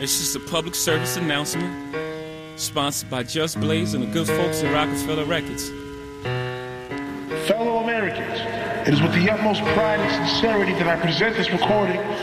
It's just a public service announcement, sponsored by Just Blaze and the good folks at Rockefeller Records. Fellow Americans, it is with the utmost pride and sincerity that I present this recording